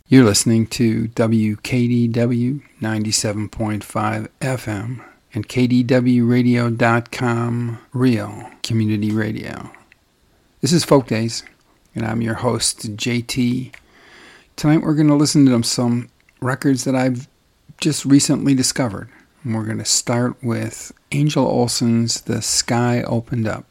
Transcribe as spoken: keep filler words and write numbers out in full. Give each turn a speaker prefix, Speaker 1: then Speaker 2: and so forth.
Speaker 1: You're listening to W K D W ninety-seven point five F M and K D W radio dot com, Real Community Radio. This is Folk Days, and I'm your host, J T. Tonight we're going to listen to some records that I've just recently discovered. And we're going to start with Angel Olsen's The Sky Opened Up.